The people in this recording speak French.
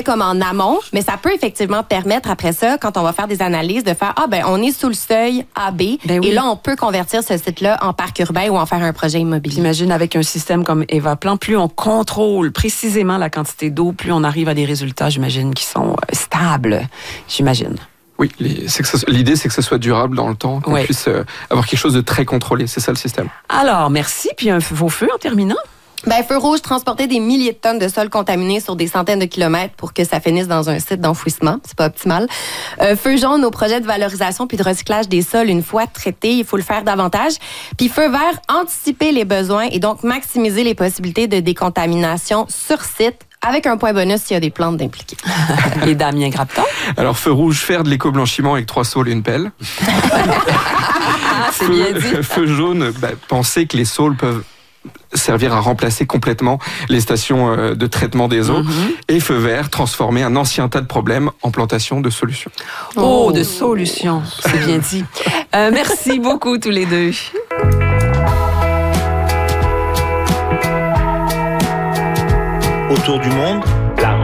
comme en amont, mais ça peut effectivement permettre après ça, quand on va faire des analyses, de faire on est sous le seuil AB, et là on peut convertir ce site-là en parc urbain ou en faire un projet immobilier. J'imagine avec un système comme Evaplan, plus on contrôle précisément la quantité d'eau, plus on arrive à des résultats, j'imagine, qui sont stables. J'imagine. Oui, l'idée, c'est que ce soit durable dans le temps, qu'on puisse avoir quelque chose de très contrôlé. C'est ça le système. Alors, merci. Puis vos feux en terminant? Feu rouge, transporter des milliers de tonnes de sol contaminé sur des centaines de kilomètres pour que ça finisse dans un site d'enfouissement. C'est pas optimal. Feu jaune, au projet de valorisation puis de recyclage des sols une fois traités. Il faut le faire davantage. Puis feu vert, anticiper les besoins et donc maximiser les possibilités de décontamination sur site, avec un point bonus s'il y a des plantes impliquées. Et Damien Grapton? Alors, feu rouge, faire de l'éco-blanchiment avec 3 saules et une pelle. C'est bien dit. Feu jaune, penser que les saules peuvent servir à remplacer complètement les stations de traitement des eaux. Et feu vert, transformer un ancien tas de problèmes en plantation de solutions. Oh, de solutions, c'est bien dit. Merci beaucoup tous les deux. Autour du monde,